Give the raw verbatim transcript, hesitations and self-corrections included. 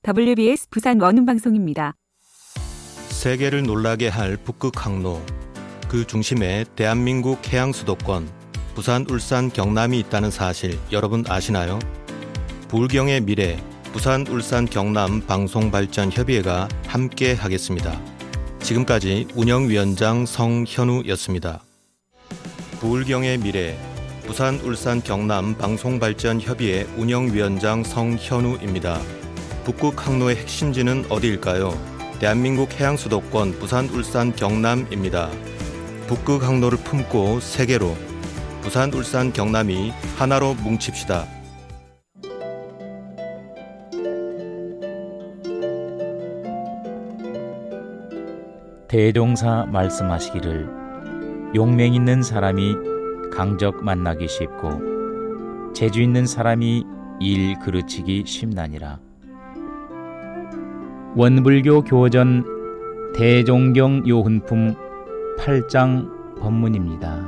더블유비에스 부산 원음방송입니다. 세계를 놀라게 할 북극 항로, 그 중심에 대한민국 해양 수도권 부산, 울산, 경남이 있다는 사실 여러분 아시나요? 부울경의 미래, 부산, 울산, 경남 방송발전협의회가 함께 하겠습니다. 지금까지 운영위원장 성현우였습니다. 부울경의 미래, 부산, 울산, 경남 방송발전협의회 운영위원장 성현우입니다. 북극 항로의 핵심지는 어디일까요? 대한민국 해양 수도권 부산, 울산, 경남입니다. 북극 항로를 품고 세계로, 부산, 울산, 경남이 하나로 뭉칩시다. 대종사 말씀하시기를 용맹 있는 사람이 강적 만나기 쉽고 재주 있는 사람이 일 그르치기 쉽나니라. 원불교 교전 대종경 요훈품 팔 장 법문입니다.